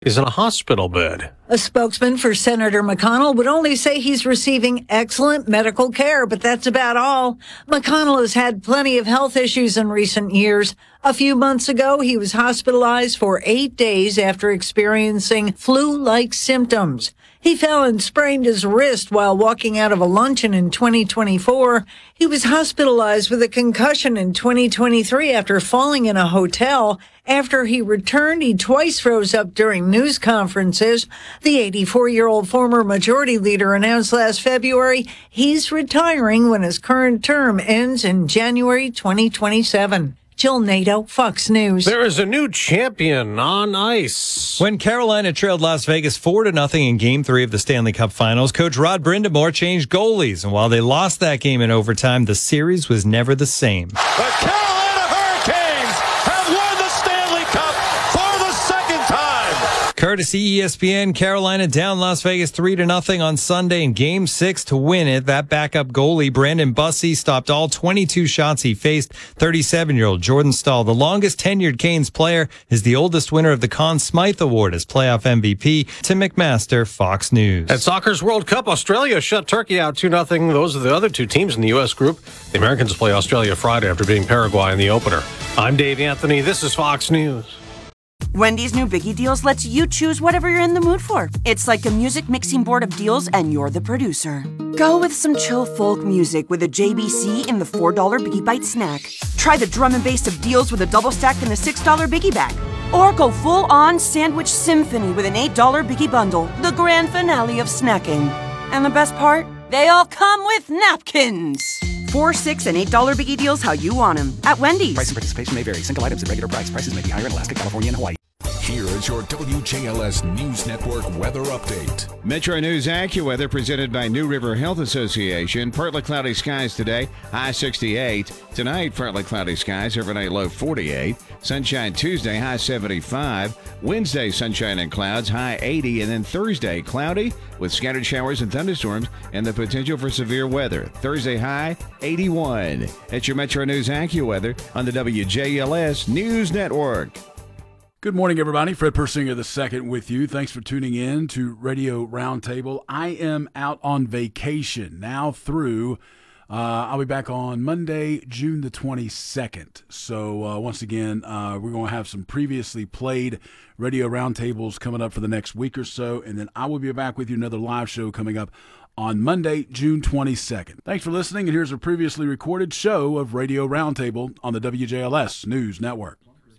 He's in a hospital bed. A spokesman for Senator McConnell would only say he's receiving excellent medical care, but that's about all. McConnell has had plenty of health issues in recent years. A few months ago, he was hospitalized for 8 days after experiencing flu-like symptoms. He fell and sprained his wrist while walking out of a luncheon in 2024. He was hospitalized with a concussion in 2023 after falling in a hotel. After he returned, he twice froze up during news conferences. The 84-year-old former majority leader announced last February he's retiring when his current term ends in January 2027. Jill Nato, Fox News. There is a new champion on ice. When Carolina trailed Las Vegas 4-0 in Game 3 of the Stanley Cup Finals, Coach Rod Brindamore changed goalies. And while they lost that game in overtime, the series was never the same. The Carolina Hurricanes have won the Stanley Cup for the second time. Courtesy ESPN, Carolina down Las Vegas 3-0 on Sunday in Game 6 to win it. That backup goalie, Brandon Bussi, stopped all 22 shots he faced. 37-year-old Jordan Staal, the longest tenured Canes player, is the oldest winner of the Conn Smythe Award as playoff MVP. Tim McMaster, Fox News. At Soccer's World Cup, Australia shut Turkey out 2-0. Those are the other two teams in the U.S. group. The Americans play Australia Friday after beating Paraguay in the opener. I'm Dave Anthony. This is Fox News. Wendy's new Biggie Deals lets you choose whatever you're in the mood for. It's like a music mixing board of deals, and you're the producer. Go with some chill folk music with a JBC in the $4 Biggie Bite snack. Try the drum and bass of deals with a double stack in the $6 Biggie Bag. Or go full-on sandwich symphony with an $8 Biggie Bundle, the grand finale of snacking. And the best part? They all come with napkins. $4, $6, and $8 Biggie Deals how you want them at Wendy's. Price and participation may vary. Single items at regular price. Prices may be higher in Alaska, California, and Hawaii. Here is your WJLS News Network weather update. Metro News AccuWeather presented by New River Health Association. Partly cloudy skies today, high 68. Tonight, partly cloudy skies, overnight low 48. Sunshine Tuesday, high 75. Wednesday, sunshine and clouds, high 80. And then Thursday, cloudy with scattered showers and thunderstorms and the potential for severe weather. Thursday, high 81. It's your Metro News AccuWeather on the WJLS News Network. Good morning, everybody. Fred Persinger II with you. Thanks for tuning in to Radio Roundtable. I am out on vacation now through, I'll be back on Monday, June the 22nd. So once again, we're going to have some previously played Radio Roundtables coming up for the next week or so. And then I will be back with you another live show coming up on Monday, June 22nd. Thanks for listening. And here's a previously recorded show of Radio Roundtable on the WJLS News Network.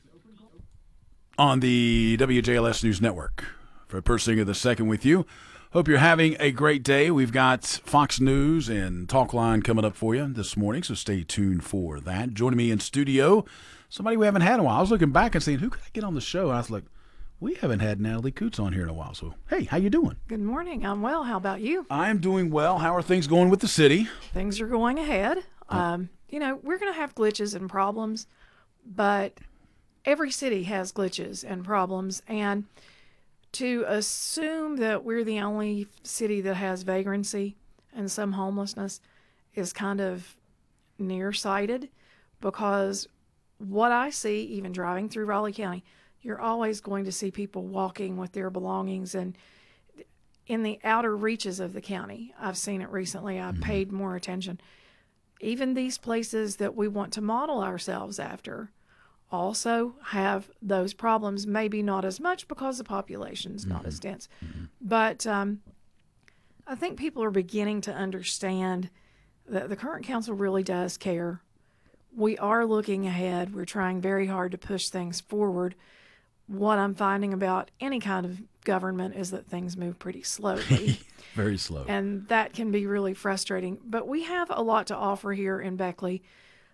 On the WJLS News Network. Fred Persinger II with you. Hope you're having a great day. We've got Fox News and Talkline coming up for you this morning, so stay tuned for that. Joining me in studio, somebody we haven't had in a while. I was looking back and saying, who could I get on the show? And I was like, we haven't had Natalie Coots on here in a while. So, hey, how you doing? Good morning. I'm well. How about you? I am doing well. How are things going with the city? Things are going ahead. We're going to have glitches and problems, but every city has glitches and problems, and to assume that we're the only city that has vagrancy and some homelessness is kind of nearsighted, because what I see, even driving through Raleigh County, you're always going to see people walking with their belongings, and in the outer reaches of the county, I've seen it recently. I've paid more attention. Even these places that we want to model ourselves after also have those problems, maybe not as much because the population's not as dense. But I think people are beginning to understand that the current council really does care. We are looking ahead. We're trying very hard to push things forward. What I'm finding about any kind of government is that things move pretty slowly. Very slow. And that can be really frustrating. But we have a lot to offer here in Beckley.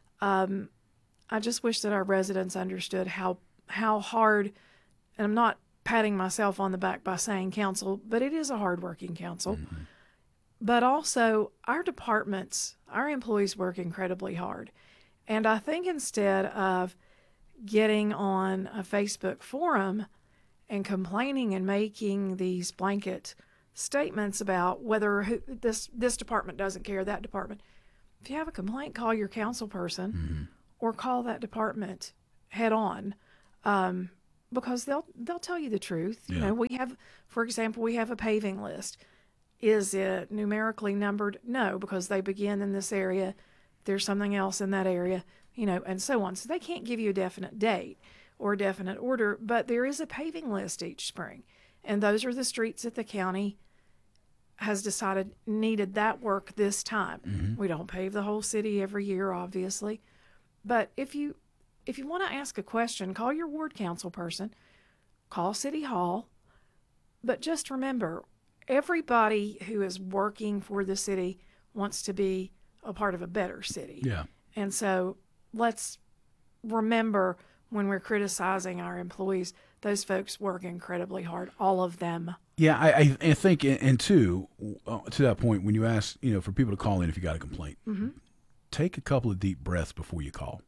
I just wish that our residents understood how hard, and I'm not patting myself on the back by saying council, but it is a hardworking council. But also our departments, our employees work incredibly hard. And I think instead of getting on a Facebook forum and complaining and making these blanket statements about whether this department doesn't care, that department, if you have a complaint, call your council person. Or call that department head on. because they'll tell you the truth. Yeah. You know, we have, for example, we have a paving list. Is it numerically numbered? No, because they begin in this area. There's something else in that area, you know, and so on. So they can't give you a definite date or a definite order, but there is a paving list each spring. And those are the streets that the county has decided needed that work this time. Mm-hmm. We don't pave the whole city every year, obviously. But if you want to ask a question, call your ward council person, call City Hall. But just remember, everybody who is working for the city wants to be a part of a better city. Yeah. And so let's remember when we're criticizing our employees, those folks work incredibly hard, all of them. Yeah, I think, and two, to that point, when you ask, you know, for people to call in if you got a complaint, take a couple of deep breaths before you call.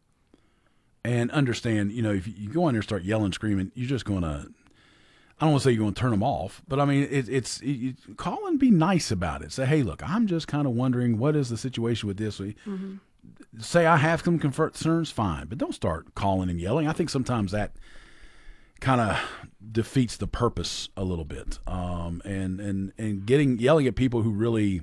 And understand, you know, if you go in there and start yelling, screaming, you're just going to, I don't want to say you're going to turn them off, but I mean, you call and be nice about it. Say, hey, look, I'm just kind of wondering what is the situation with this. Say I have some concerns, fine, but don't start calling and yelling. I think sometimes that kind of defeats the purpose a little bit. And yelling at people who really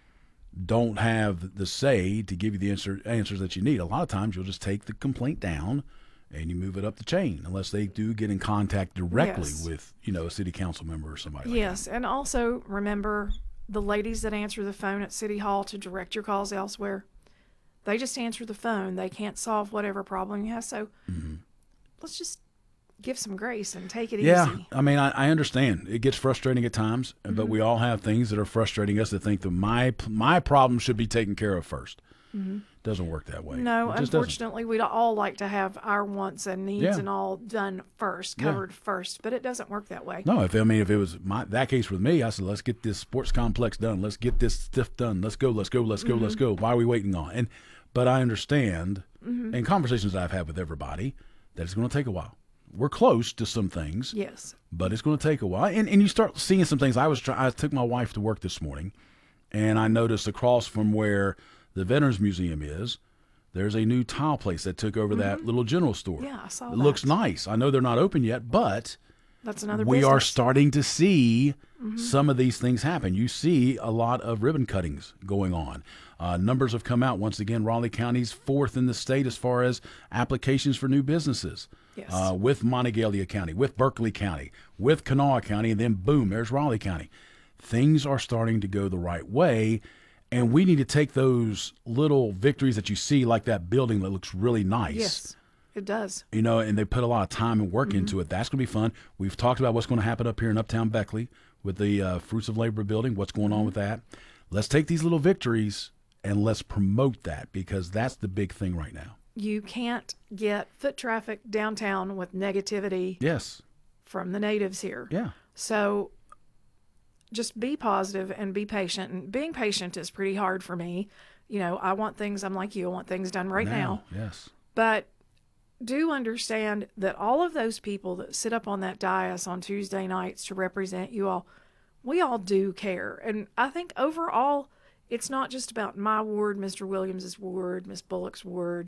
don't have the say to give you the answers that you need. A lot of times you'll just take the complaint down and you move it up the chain, unless they do get in contact directly with, you know, a city council member or somebody like that. And also remember the ladies that answer the phone at City Hall to direct your calls elsewhere. They just answer the phone. They can't solve whatever problem you have. So let's just give some grace and take it easy. I mean, I understand. It gets frustrating at times, but we all have things that are frustrating us that think that my problem should be taken care of first. Doesn't work that way. No, unfortunately, we'd all like to have our wants and needs and all done first, covered first, but it doesn't work that way. No, if it was that case with me, I said, let's get this sports complex done. Let's get this stuff done. Let's go. Why are we waiting on? But I understand, in conversations I've had with everybody, that it's going to take a while. We're close to some things. Yes. But it's going to take a while. And you start seeing some things. I took my wife to work this morning, and I noticed across from where the Veterans Museum is, there's a new tile place that took over that little general store. Yeah, I saw it. That. Looks nice. I know they're not open yet, but that's another we business. are starting to see some of these things happen. You see a lot of ribbon cuttings going on. Numbers have come out. Once again, Raleigh County's 4th in the state as far as applications for new businesses. Yes. With Monongalia County, with Berkeley County, with Kanawha County, and then boom, there's Raleigh County. Things are starting to go the right way, and we need to take those little victories that you see, like that building that looks really nice. Yes, it does. You know, and they put a lot of time and work into it. That's going to be fun. We've talked about what's going to happen up here in Uptown Beckley with the Fruits of Labor building, what's going on with that. Let's take these little victories and let's promote that, because that's the big thing right now. You can't get foot traffic downtown with negativity from the natives here. Yeah. So just be positive and be patient. And being patient is pretty hard for me. You know, I'm like you, I want things done right now. Yes. But do understand that all of those people that sit up on that dais on Tuesday nights to represent you all, we all do care. And I think overall, it's not just about my ward, Mr. Williams' ward, Miss Bullock's ward,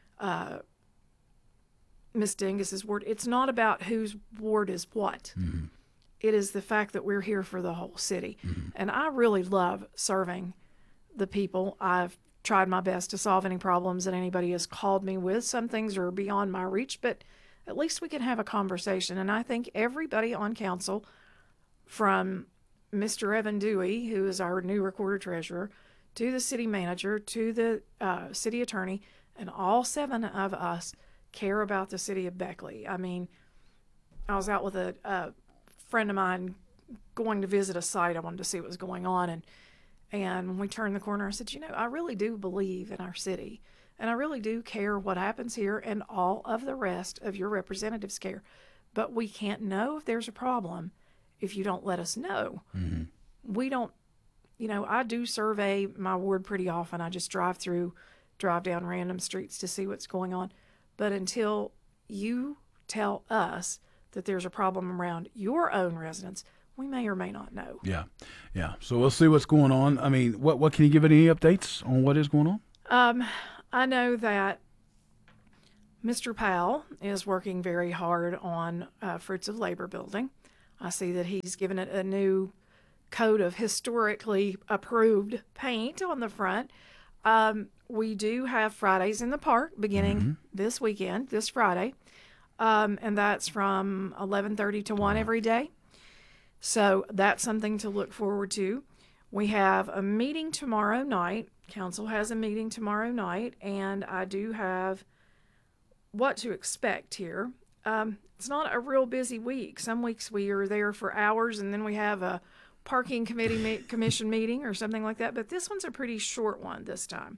Miss Dingus's ward. It's not about whose ward is what. It is the fact that we're here for the whole city. And I really love serving the people. I've tried my best to solve any problems that anybody has called me with. Some things are beyond my reach, but at least we can have a conversation. And I think everybody on council, from Mr. Evan Dewey, who is our new recorder treasurer, to the city manager, to the city attorney, and all 7 of us care about the city of Beckley. I mean, I was out with a friend of mine going to visit a site. I wanted to see what was going on, and when we turned the corner, I said, you know, I really do believe in our city, and I really do care what happens here, and all of the rest of your representatives care. But we can't know if there's a problem if you don't let us know. We don't, you know, I do survey my ward pretty often. I just drive down random streets to see what's going on. But until you tell us that there's a problem around your own residents, we may or may not know. Yeah. So we'll see what's going on. I mean, what can you give any updates on what is going on? I know that Mr. Powell is working very hard on Fruits of Labor building. I see that he's given it a new coat of historically approved paint on the front. We do have Fridays in the Park beginning this weekend, this Friday, and that's from 11:30 to 1 every day. So that's something to look forward to. We have a meeting tomorrow night. Council has a meeting tomorrow night, and I do have what to expect here. It's not a real busy week. Some weeks we are there for hours, and then we have a parking committee commission meeting or something like that. But this one's a pretty short one this time.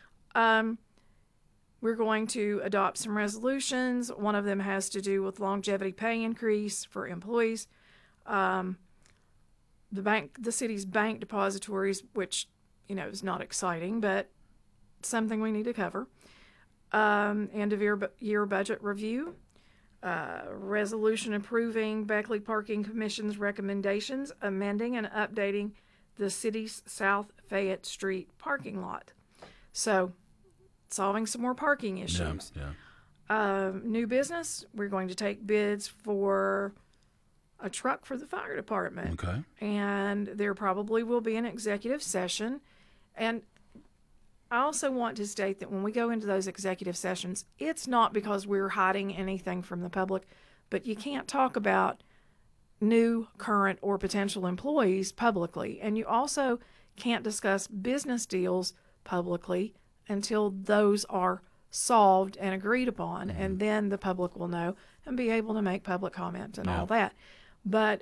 We're going to adopt some resolutions. One of them has to do with longevity pay increase for employees. The city's bank depositories, which, is not exciting, but something we need to cover. End of year budget review. Resolution approving Beckley Parking Commission's recommendations, amending and updating the city's South Fayette Street parking lot. So, solving some more parking issues. New business, we're going to take bids for a truck for the fire department. Okay. And there probably will be an executive session. And I also want to state that when we go into those executive sessions, it's not because we're hiding anything from the public, but you can't talk about new, current, or potential employees publicly. And you also can't discuss business deals publicly until those are solved and agreed upon, and then the public will know and be able to make public comment and all that. But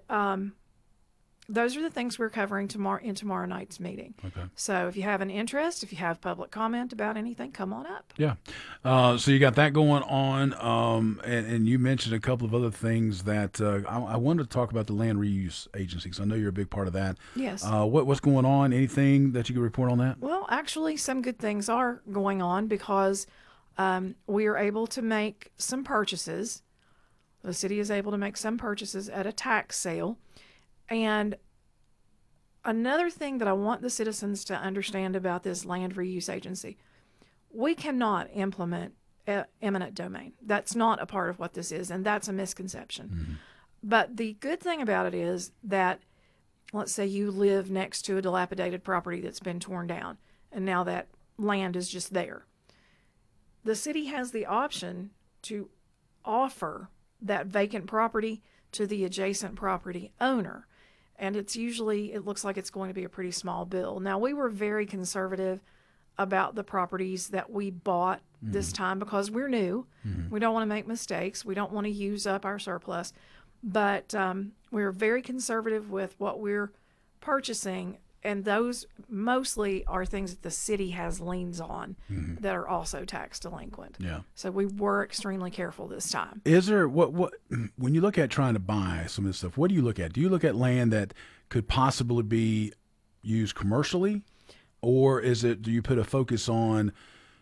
those are the things we're covering tomorrow night's meeting. Okay. So if you have an interest, if you have public comment about anything, come on up. Yeah. So you got that going on, and you mentioned a couple of other things that I wanted to talk about the land reuse agency, because I know you're a big part of that. Yes. What's going on? Anything that you can report on that? Well, actually, some good things are going on because we are able to make some purchases. The city is able to make some purchases at a tax sale. And another thing that I want the citizens to understand about this land reuse agency, we cannot implement eminent domain. That's not a part of what this is, and that's a misconception. Mm-hmm. But the good thing about it is that, let's say you live next to a dilapidated property that's been torn down, and now that land is just there. The city has the option to offer that vacant property to the adjacent property owner. And it looks like it's going to be a pretty small bill. Now, we were very conservative about the properties that we bought this time because we're new. We don't want to make mistakes. We don't want to use up our surplus. But we're very conservative with what we're purchasing. And those mostly are things that the city has liens on that are also tax delinquent. Yeah. So we were extremely careful this time. Is there what when you look at trying to buy some of this stuff, what do you look at? Do you look at land that could possibly be used commercially, or do you put a focus on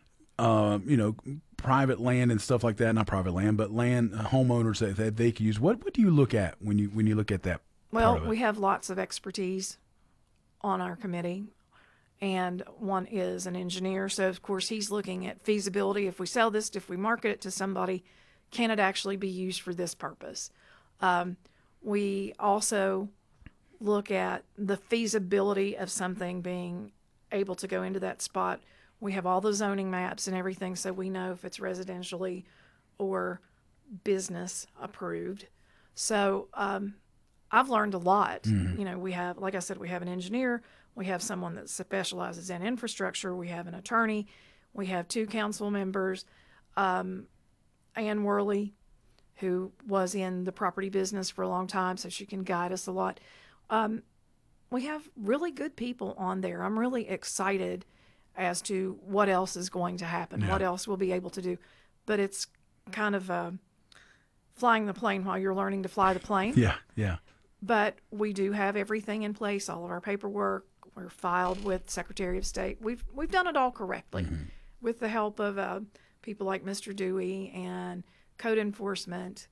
private land and stuff like that? Not private land, but land homeowners that they can use. What do you look at when you look at that? Well, we have lots of expertise on our committee, and one is an engineer. So, of course, he's looking at feasibility. If we sell this, if we market it to somebody, can it actually be used for this purpose? We also look at the feasibility of something being able to go into that spot. We have all the zoning maps and everything, so we know if it's residentially or business approved. So, I've learned a lot. We have, like I said, we have an engineer. We have someone that specializes in infrastructure. We have an attorney. We have 2 council members. Ann Worley, who was in the property business for a long time, so she can guide us a lot. We have really good people on there. I'm really excited as to what else is going to happen, what else we'll be able to do. But it's kind of flying the plane while you're learning to fly the plane. Yeah. But we do have everything in place, all of our paperwork. We're filed with Secretary of State. We've done it all correctly with the help of people like Mr. Dewey and code enforcement.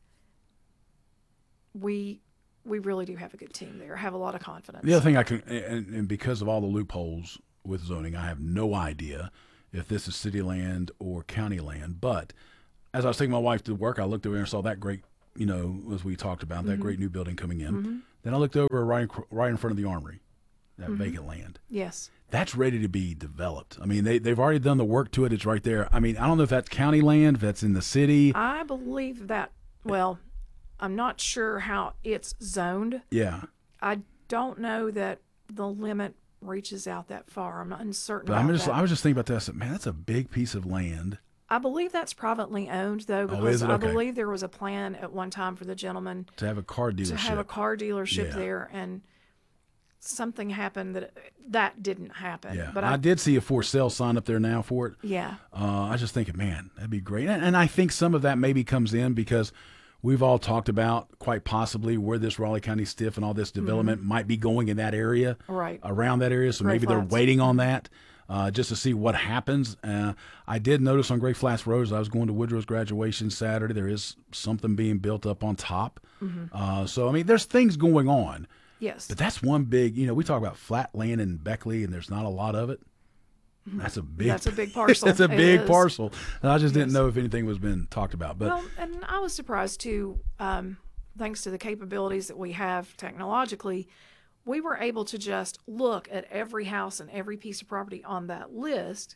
We really do have a good team there. I have a lot of confidence. The other thing and because of all the loopholes with zoning, I have no idea if this is city land or county land, but as I was taking my wife to work, I looked over and saw that great, as we talked about, that great new building coming in. Then I looked over right in front of the Armory, that vacant land. Yes. That's ready to be developed. I mean, they've already done the work to it. It's right there. I mean, I don't know if that's county land, if that's in the city. I believe that, well, I'm not sure how it's zoned. Yeah. I don't know that the limit reaches out that far. I'm uncertain But about that. I was just thinking about that. I said, man, that's a big piece of land. I believe that's privately owned, though, Oh, because is it? I Okay. believe there was a plan at one time for the gentleman To have a car dealership. to have a car dealership Yeah. there, and something happened that didn't happen. Yeah, But I did see a for sale sign up there now for it. Yeah. I was just thinking, man, that'd be great. And I think some of that maybe comes in because we've all talked about quite possibly where this Raleigh County STIF and all this development might be going in that area, Right. around that area. So Great maybe Flats. they're waiting on that just to see what happens. I did notice on Great Flats Road, as I was going to Woodrow's graduation Saturday, there is something being built up on top. So, I mean, there's things going on. Yes. But that's one big, we talk about flat land in Beckley, and there's not a lot of it. That's a big parcel. That's a It big is. parcel. And I just didn't Yes. know if anything was been talked about. But Well, and I was surprised too, thanks to the capabilities that we have technologically, we were able to just look at every house and every piece of property on that list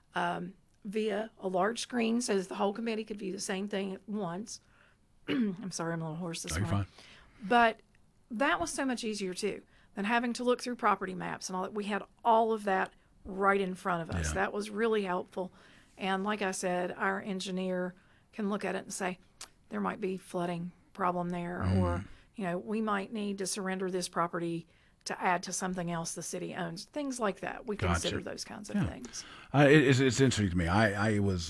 via a large screen so that the whole committee could view the same thing at once. I'm sorry, I'm a little hoarse this you're morning. fine. But that was so much easier too than having to look through property maps and all that. We had all of that right in front of us. Yeah. That was really helpful. And like I said, our engineer can look at it and say, there might be flooding problem there, or, we might need to surrender this property to add to something else the city owns. Things like that. We consider those kinds of things. it's interesting to me. I was,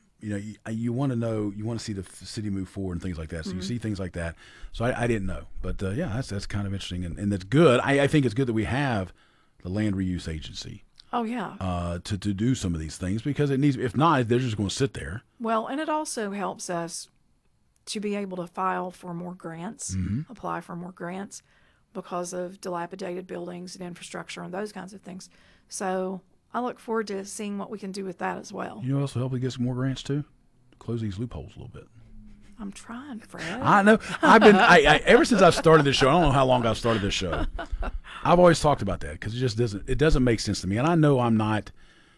you want to know, you want to see the city move forward and things like that. So you see things like that. So I didn't know. But, that's kind of interesting. And that's good. I think it's good that we have the Land Reuse Agency. Oh, yeah. To do some of these things, because it needs. If not, they're just going to sit there. Well, and it also helps us to be able to file for more grants, apply for more grants because of dilapidated buildings and infrastructure and those kinds of things. So I look forward to seeing what we can do with that as well. You know what else will help you get some more grants too? Close these loopholes a little bit. I'm trying, Fred. I know. I've been ever since I've started this show. I don't know how long I've started this show. I've always talked about that because it just doesn't make sense to me. And I know I'm not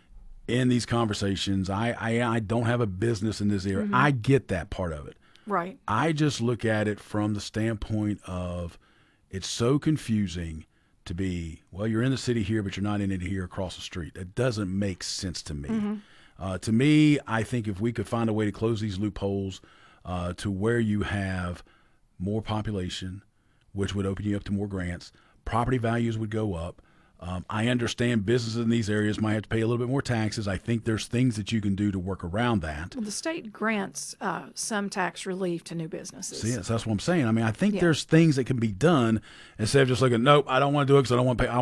in these conversations. I don't have a business in this area. I get that part of it. Right. I just look at it from the standpoint of it's so confusing to be, well, you're in the city here, but you're not in it here across the street. It doesn't make sense to me. To me, I think if we could find a way to close these loopholes to where you have more population, which would open you up to more grants, property values would go up. I understand businesses in these areas might have to pay a little bit more taxes. I think there's things that you can do to work around that. Well, the state grants some tax relief to new businesses. So yes, that's what I'm saying. I mean, I think there's things that can be done instead of just looking, nope, I don't want to do it because I don't want to pay. I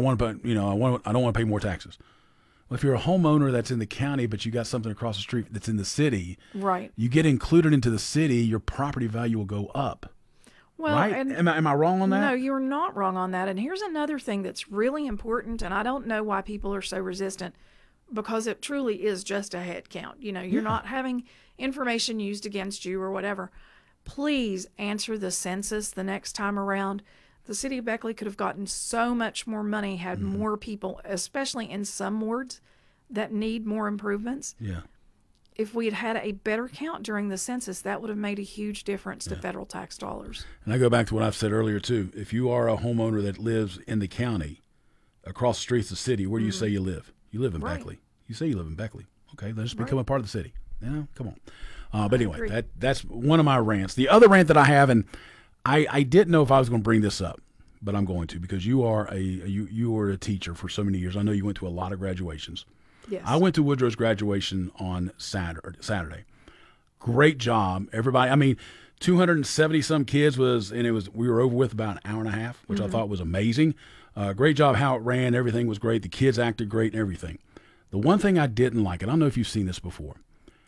don't want to pay more taxes. Well, if you're a homeowner that's in the county, but you got something across the street that's in the city, right? You get included into the city, your property value will go up. Well, right? And am I wrong on that? No, you're not wrong on that. And here's another thing that's really important, and I don't know why people are so resistant, because it truly is just a head count. You're not having information used against you or whatever. Please answer the census the next time around. The city of Beckley could have gotten so much more money had more people, especially in some wards that need more improvements. Yeah. If we had had a better count during the census, that would have made a huge difference to federal tax dollars. And I go back to what I've said earlier, too. If you are a homeowner that lives in the county, across the streets of the city, where do you say you live? You live in Beckley. You say you live in Beckley. Okay, let's become a part of the city. Come on. But anyway, that's one of my rants. The other rant that I have, and I didn't know if I was going to bring this up, but I'm going to, because you were a teacher for so many years. I know you went to a lot of graduations. Yes. I went to Woodrow's graduation on Saturday. Great job, everybody. I mean, 270 some kids we were over with about an hour and a half, which I thought was amazing. Great job how it ran. Everything was great. The kids acted great and everything. The one thing I didn't like, and I don't know if you've seen this before,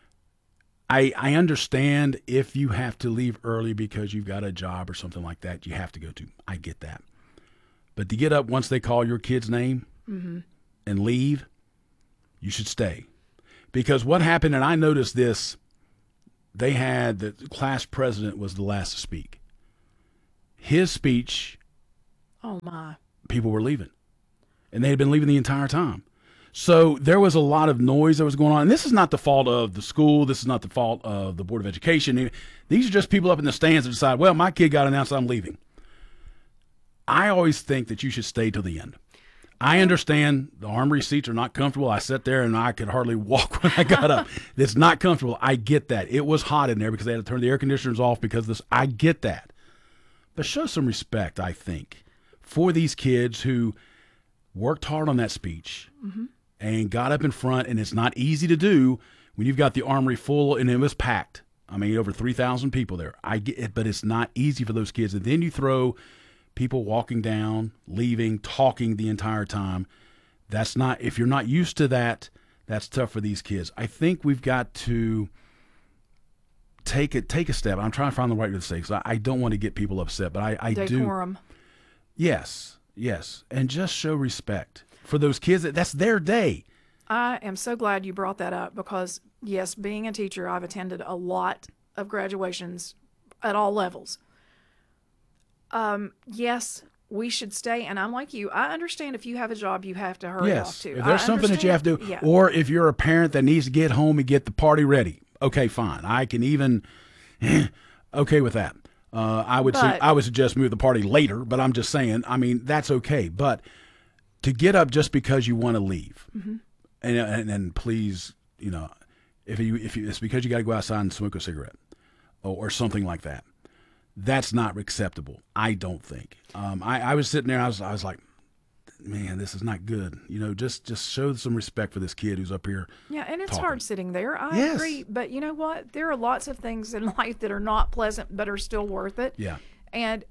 I understand if you have to leave early because you've got a job or something like that, you have to go to. I get that. But to get up once they call your kid's name and leave, you should stay. Because what happened, and I noticed this they had the class president was the last to speak. His speech, Oh, my. people were leaving. And they had been leaving the entire time. So there was a lot of noise that was going on. And this is not the fault of the school. This is not the fault of the Board of Education. These are just people up in the stands that decide, well, my kid got announced, I'm leaving. I always think that you should stay till the end. I understand the armory seats are not comfortable. I sat there and I could hardly walk when I got up. It's not comfortable. I get that. It was hot in there because they had to turn the air conditioners off because of this. I get that. But show some respect, I think, for these kids who worked hard on that speech and got up in front. And it's not easy to do when you've got the armory full and it was packed. I mean, over 3,000 people there. I get it, but it's not easy for those kids. And then you throw people walking down, leaving, talking the entire time. That's not, if you're not used to that, that's tough for these kids. I think we've got to take a step. I'm trying to find the right way to say, because I don't want to get people upset, but I do. Decorum. Yes. And just show respect for those kids. That's their day. I am so glad you brought that up because, yes, being a teacher, I've attended a lot of graduations at all levels. Yes, we should stay. And I'm like you. I understand if you have a job, you have to hurry off to. If there's something that you have to do, yeah. Or if you're a parent that needs to get home and get the party ready, okay, fine. I can even, okay with that. I would suggest move the party later, but I'm just saying, I mean, that's okay. But to get up just because you want to leave, and please, if it's because you got to go outside and smoke a cigarette or something like that, that's not acceptable. I don't think. I was sitting there. I was like, man, this is not good. Just show some respect for this kid who's up here. Yeah, and it's talking. hard sitting there. I agree. But you know what? There are lots of things in life that are not pleasant but are still worth it. Yeah. And,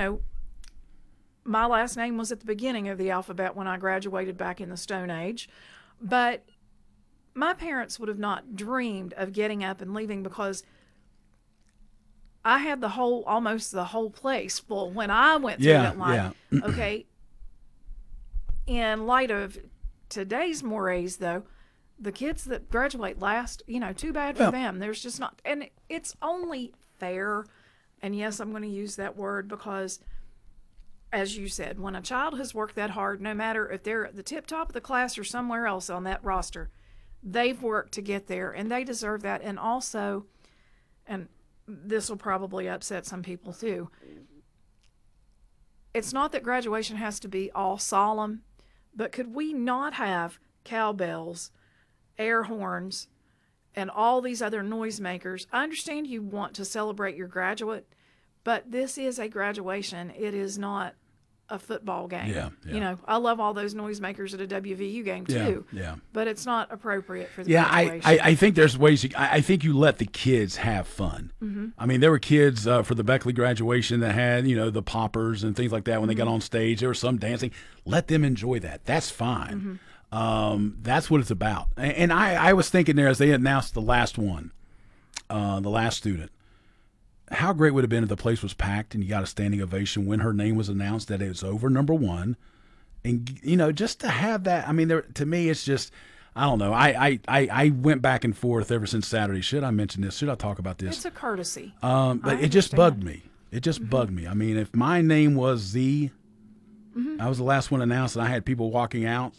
my last name was at the beginning of the alphabet when I graduated back in the Stone Age. But my parents would have not dreamed of getting up and leaving because I had almost the whole place full when I went through that line. Yeah. Okay. In light of today's mores, though, the kids that graduate last, too bad for them. There's just not, and it's only fair. And yes, I'm going to use that word because, as you said, when a child has worked that hard, no matter if they're at the tip top of the class or somewhere else on that roster, they've worked to get there and they deserve that. And also, and this will probably upset some people too, it's not that graduation has to be all solemn, but could we not have cowbells, air horns, and all these other noisemakers? I understand you want to celebrate your graduate, but this is a graduation. It is not a football game. Yeah. I love all those noisemakers at a WVU game too. Yeah. But it's not appropriate for the graduation. I think there's ways. I think you let the kids have fun. I mean, there were kids for the Beckley graduation that had the poppers and things like that when they got on stage. There was some dancing. Let them enjoy that. That's fine. That's what it's about. And I was thinking there as they announced the last one, the last student. How great would it have been if the place was packed and you got a standing ovation when her name was announced that it was over, number one. And, just to have that, I mean, to me, it's just, I don't know. I went back and forth ever since Saturday. Should I mention this? Should I talk about this? It's a courtesy. But it just bugged me. It just bugged me. I mean, if my name was I was the last one announced and I had people walking out,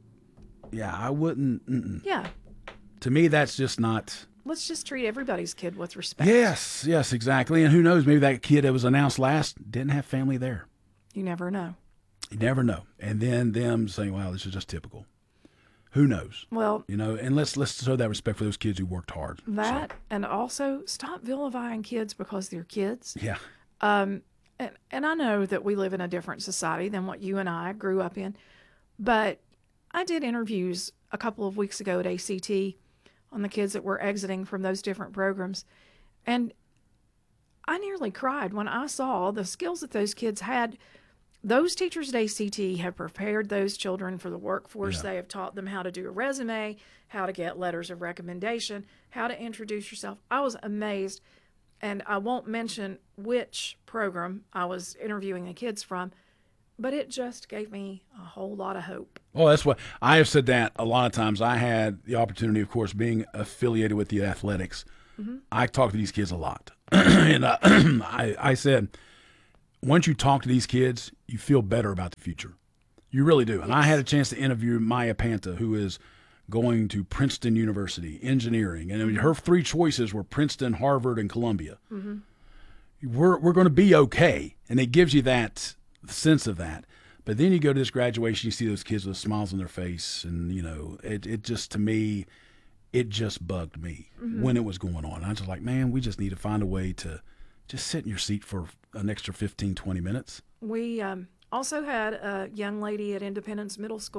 I wouldn't. Yeah. To me, that's just not. Let's just treat everybody's kid with respect. Yes, exactly. And who knows, maybe that kid that was announced last didn't have family there. You never know. You never know. And then them saying, wow, this is just typical. Who knows? Well, and let's show that respect for those kids who worked hard. And also stop vilifying kids because they're kids. Yeah. And I know that we live in a different society than what you and I grew up in, but I did interviews a couple of weeks ago at ACT on the kids that were exiting from those different programs. And I nearly cried when I saw the skills that those kids had. Those teachers at ACT have prepared those children for the workforce. They have taught them how to do a resume, how to get letters of recommendation, how to introduce yourself. I was amazed. And I won't mention which program I was interviewing the kids from, but it just gave me a whole lot of hope. Well, that's what I have said that a lot of times. I had the opportunity, of course, being affiliated with the athletics I talk to these kids a lot. And I said, once you talk to these kids, you feel better about the future. You really do. And I had a chance to interview Maya Panta, who is going to Princeton University, engineering. And I mean, her 3 choices were Princeton, Harvard, and Columbia. We're going to be okay. And it gives you that sense of that. But then you go to this graduation, you see those kids with smiles on their face. And, you know, it just, to me, it just bugged me when it was going on. I was just like, man, we just need to find a way to just sit in your seat for an extra 15, 20 minutes. We also had a young lady at Independence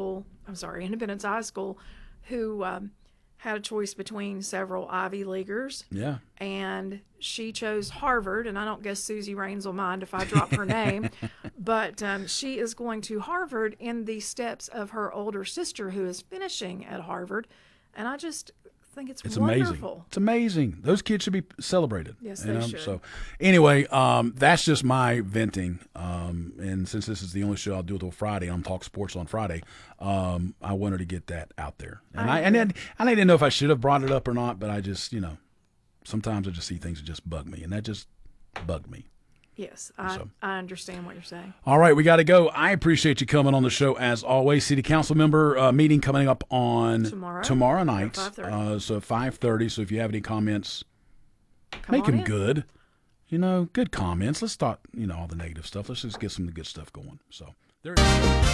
High School, who had a choice between several Ivy Leaguers. Yeah. And she chose Harvard, and I don't guess Susie Raines will mind if I drop her name, but she is going to Harvard in the steps of her older sister, who is finishing at Harvard. And I just think it's wonderful. Amazing. It's amazing. Those kids should be celebrated. Yes, they should. So anyway, that's just my venting. And since this is the only show I'll do until Friday, I'm Talk Sports on Friday, I wanted to get that out there. And I didn't know if I should have brought it up or not, but I just, you know, sometimes I just see things that just bug me, and that just bugged me. Yes, I understand what you're saying. All right, we got to go. I appreciate you coming on the show as always. City Council member meeting coming up on tomorrow night. 5:30. So 5:30. So if you have any comments, make them good. You know, good comments. Let's stop, you know, all the negative stuff. Let's just get some of the good stuff going. So there it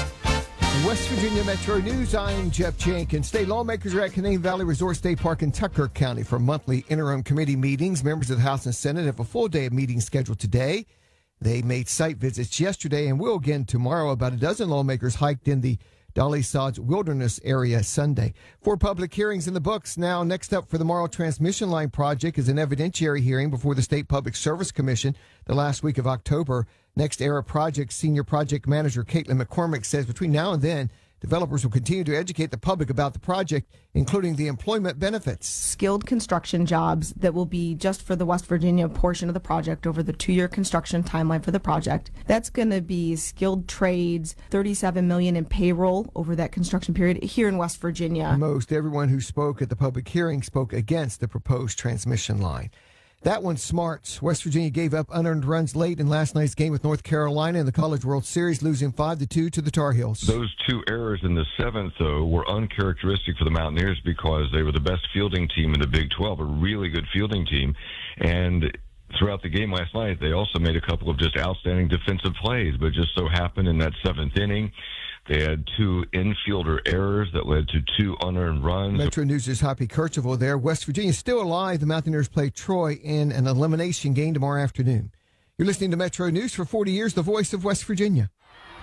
is. West Virginia Metro News, I'm Jeff Jenkins. State lawmakers are at Canaan Valley Resort State Park in Tucker County for monthly interim committee meetings. Members of the House and Senate have a full day of meetings scheduled today. They made site visits yesterday and will again tomorrow. About a dozen lawmakers hiked in the Dolly Sods Wilderness area Sunday. 4 public hearings in the books. Now, next up for the Morrow Transmission Line project is an evidentiary hearing before the State Public Service Commission the last week of October. Next Era Project Senior Project Manager Caitlin McCormick says between now and then, developers will continue to educate the public about the project, including the employment benefits. Skilled construction jobs that will be just for the West Virginia portion of the project over the 2-year construction timeline for the project. That's going to be skilled trades, $37 million in payroll over that construction period here in West Virginia. Most everyone who spoke at the public hearing spoke against the proposed transmission line. That one's smart. West Virginia gave up unearned runs late in last night's game with North Carolina in the College World Series, losing 5-2 to the Tar Heels. Those 2 errors in the 7th, though, were uncharacteristic for the Mountaineers because they were the best fielding team in the Big 12, a really good fielding team. And throughout the game last night, they also made a couple of just outstanding defensive plays, but just so happened in that 7th inning, they had 2 infielder errors that led to 2 unearned runs. Metro News' Hoppy Kercheval there. West Virginia still alive. The Mountaineers play Troy in an elimination game tomorrow afternoon. You're listening to Metro News for 40 years, the voice of West Virginia.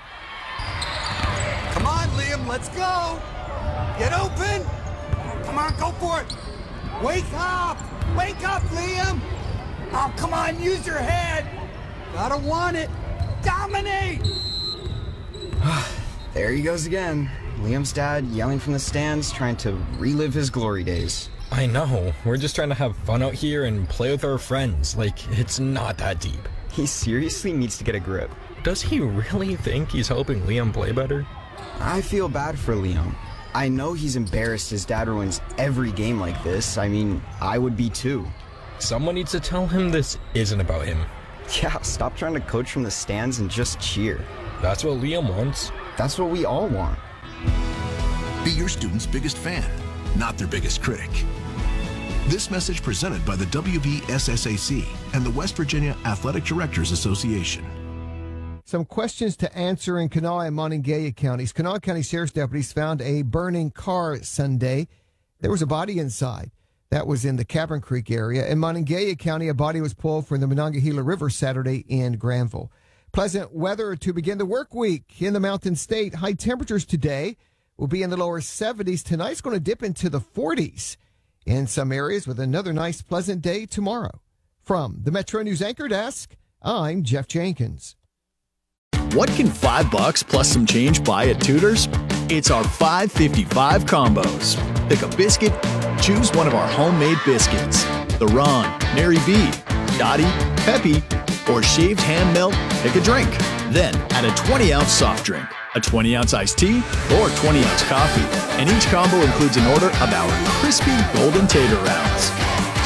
Come on, Liam, let's go. Get open. Come on, go for it. Wake up. Wake up, Liam. Oh, come on, use your head. Gotta want it. Dominate. There he goes again. Liam's dad yelling from the stands, trying to relive his glory days. I know. We're just trying to have fun out here and play with our friends. Like, it's not that deep. He seriously needs to get a grip. Does he really think he's helping Liam play better? I feel bad for Liam. I know he's embarrassed his dad ruins every game like this. I mean, I would be too. Someone needs to tell him this isn't about him. Yeah, stop trying to coach from the stands and just cheer. That's what Liam wants. That's what we all want. Be your student's biggest fan, not their biggest critic. This message presented by the WVSSAC and the West Virginia Athletic Directors Association. Some questions to answer in Kanawha and Monongalia counties. Kanawha County Sheriff's deputies found a burning car Sunday. There was a body inside. That was in the Cavern Creek area. In Monongalia County, a body was pulled from the Monongahela River Saturday in Granville. Pleasant weather to begin the work week in the Mountain State. High temperatures today will be in the lower 70s. Tonight's going to dip into the 40s in some areas with another nice, pleasant day tomorrow. From the Metro News Anchor Desk, I'm Jeff Jenkins. What can $5 plus some change buy at Tudor's? It's our $5.55 combos. Pick a biscuit, choose one of our homemade biscuits. The Ron, Mary B, Dottie, Peppy, or shaved hand melt, pick a drink. Then add a 20-ounce soft drink, a 20-ounce iced tea, or 20-ounce coffee. And each combo includes an order of our crispy golden tater rounds.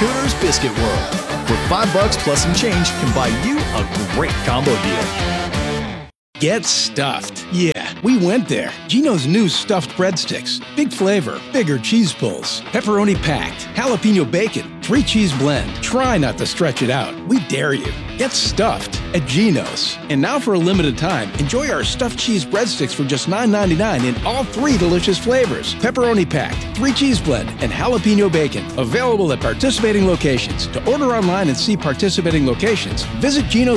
Tudor's Biscuit World, where $5 plus some change can buy you a great combo deal. Get stuffed. Yeah, we went there. Geno's new stuffed breadsticks. Big flavor, bigger cheese pulls, pepperoni packed, jalapeno bacon, 3 cheese blend. Try not to stretch it out. We dare you. Get stuffed at Geno's. And now for a limited time, enjoy our stuffed cheese breadsticks for just $9.99 in all 3 delicious flavors. Pepperoni packed, 3 cheese blend, and jalapeno bacon. Available at participating locations. To order online and see participating locations, visit Geno's.